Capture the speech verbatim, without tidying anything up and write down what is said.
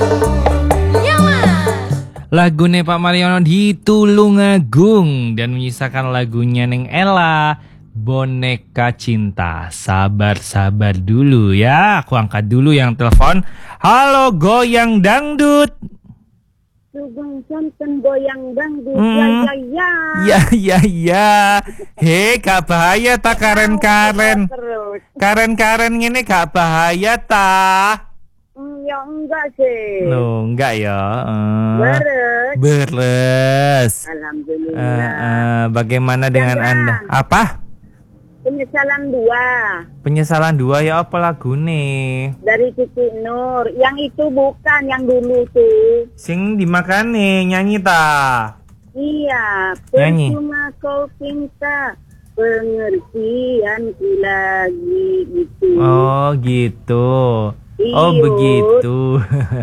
Lagune Pak Mariono di Tulungagung dan menyisakan lagunya Neng Ella, Boneka Cinta. Sabar-sabar dulu ya, aku angkat dulu yang telepon. Halo Goyang Dangdut. Sugeng sonten goyang dangdut Hmm. ya ya ya. Ya ya ya. He, gak bahaya ta karen-karen. Terus. Karen-karen ini gak bahaya ta. Hmm, ya enggak sih. Loh, enggak ya. Uh, Beres. beres. Alhamdulillah. Uh, uh, bagaimana dengan Jangan. Anda? Apa? Penyesalan dua Penyesalan dua ya apa lagu nih? dari Siti Nur. Yang itu bukan yang dulu tuh. Sing dimakan nih, nyanyi ta? Iya, Nyanyi. percuma kau pinta pengertianku lagi gitu. Oh gitu. Oh Iyut. begitu.